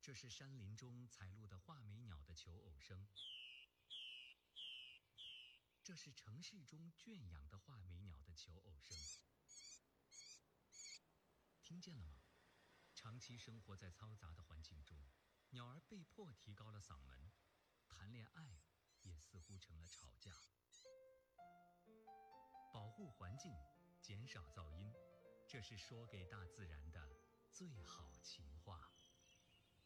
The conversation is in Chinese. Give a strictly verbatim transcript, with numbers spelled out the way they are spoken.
这是山林中采录的画眉鸟的求偶声，这是城市中圈养的画眉鸟的求偶声。听见了吗？长期生活在嘈杂的环境中，鸟儿被迫提高了嗓门，谈恋爱也似乎成了吵架。保护环境，减少噪音，这是说给大自然的最好情